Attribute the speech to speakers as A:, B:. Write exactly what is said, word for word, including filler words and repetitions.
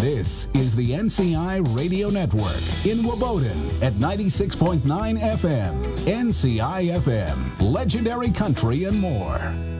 A: This is the N C I Radio Network in Waboden at ninety-six point nine F M. N C I F M, legendary country and more.